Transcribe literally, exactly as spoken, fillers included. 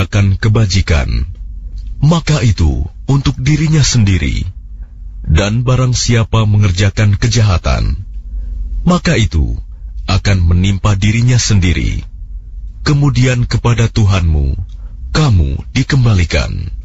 akan kebajikan, maka itu untuk dirinya sendiri. Dan barang siapa mengerjakan kejahatan, maka itu akan menimpa dirinya sendiri. Kemudian kepada Tuhanmu kamu dikembalikan.